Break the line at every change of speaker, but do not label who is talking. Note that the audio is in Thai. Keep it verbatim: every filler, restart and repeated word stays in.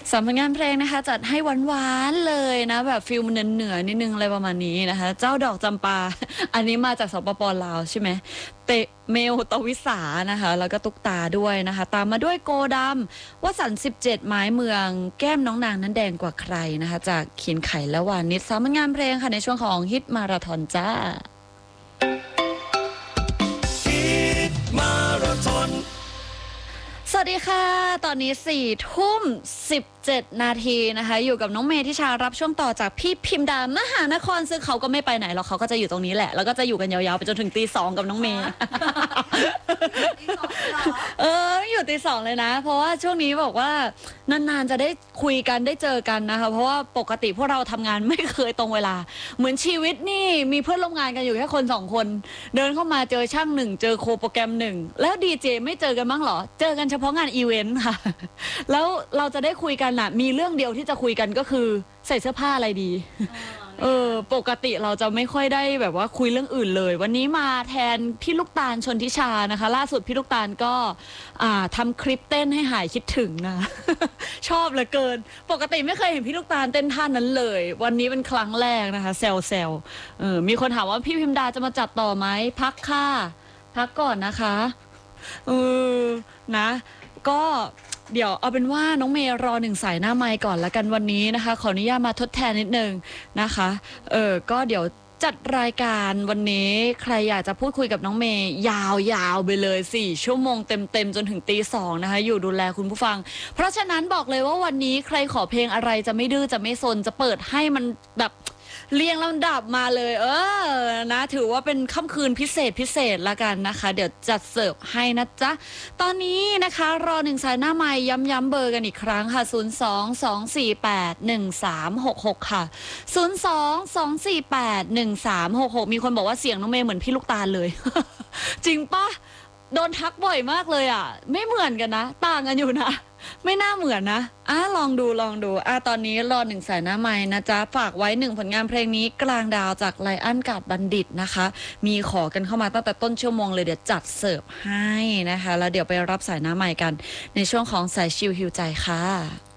สำหรับงานเพลงนะคะจัดให้หวานๆเลยนะแบบฟิลมันเหนือๆนิดนึงอะไรประมาณนี้นะคะเจ้าดอกจำปา อันนี้มาจากสปปลาวใช่ไหมเตเมลตวิสานะคะแล้วก็ตุกตาด้วยนะคะตามมาด้วยโกดำวสันต์สิบเจ็ดไม้เมืองแก้มน้องนางนั้นแดงกว่าใครนะคะจากเขียนไข่และวานิชสำหรับงานเพลงค่ะในช่วงของฮิตมาราธอนจ้าฮิตมาราธอนสวัสดีค่ะตอนนี้สี่ทุ่มสิบเจ็ดนาทีนะคะอยู่กับน้องเมย์ทิชารับช่วงต่อจากพี่พิมดามหานครซึ่งเขาก็ไม่ไปไหนหรอกเขาก็จะอยู่ตรงนี้แหละแล้วก็จะอยู่กันยาวๆไปจนถึงตีสองกับน้องเมย์เอออยู่ตีสองเลยนะเพราะว่าช่วงนี้บอกว่านานๆจะได้คุยกันได้เจอกันนะคะเพราะว่าปกติพวกเราทำงานไม่เคยตรงเวลาเหมือนชีวิตนี่มีเพื่อนร่วมงานกันอยู่แค่คนสองคนเดินเข้ามาเจอช่างหนึ่งเจอโคโปรแกรมหนึ่งแล้วดีเจไม่เจอกันบ้างหรอเจอกันเฉพาะงานอีเวนต์ค่ะแล้วเราจะได้คุยกันน่ะมีเรื่องเดียวที่จะคุยกันก็คือใส่เสื้อผ้าอะไรดีเออปกติเราจะไม่ค่อยได้แบบว่าคุยเรื่องอื่นเลยวันนี้มาแทนพี่ลูกตาลชนทิชานะคะล่าสุดพี่ลูกตาลก็อ่าทำคลิปเต้นให้หายคิดถึงนะชอบเหลือเกินปกติไม่เคยเห็นพี่ลูกตาลเต้นท่านั้นเลยวันนี้เป็นครั้งแรกนะคะแซวแซวเออมีคนถามว่าพี่พิมดาจะมาจัดต่อไหมพักค่ะพักก่อนนะคะเออนะก็เดี๋ยวเอาเป็นว่าน้องเมย์รอหนึ่งสายหน้าไมค์ก่อนละกันวันนี้นะคะขออนุญาตมาทดแทนนิดนึงนะคะเออก็เดี๋ยวจัดรายการวันนี้ใครอยากจะพูดคุยกับน้องเมย์ยาวๆไปเลยสี่ชั่วโมงเต็มๆจนถึงตีสองนะคะอยู่ดูแลคุณผู้ฟังเพราะฉะนั้นบอกเลยว่าวันนี้ใครขอเพลงอะไรจะไม่ดื้อจะไม่ซนจะเปิดให้มันแบบเรียงลำดับมาเลยเออนะถือว่าเป็นค่ำคืนพิเศษพิเศษละกันนะคะเดี๋ยวจัดเสิร์ฟให้นะจ๊ะตอนนี้นะคะรอหนึ่งสายหน้าไมค์ย้ำๆเบอร์กันอีกครั้งค่ะศูนย์ สอง สอง สี่ แปด หนึ่ง สาม หก หกค่ะศูนย์ สอง สอง สี่ แปด หนึ่ง สาม หก หกมีคนบอกว่าเสียงน้องเมย์เหมือนพี่ลูกตาลเลย จริงปะโดนทักบ่อยมากเลยอ่ะไม่เหมือนกันนะต่างกันอยู่นะไม่น่าเหมือนนะอ่ะลองดูลองดูอ่ะตอนนี้รอหนึ่งสายหน้าไม้นะจ๊ะฝากไว้หนึ่งผลงานเพลงนี้กลางดาวจากไลอ้อนกาดบัณฑิตนะคะมีขอกันเข้ามาตั้งแต่ต้นชั่วโมงเลยเดี๋ยวจัดเสิร์ฟให้นะคะแล้วเดี๋ยวไปรับสายหน้าไม้กันในช่วงของสายชิลฮิวใจค่ะ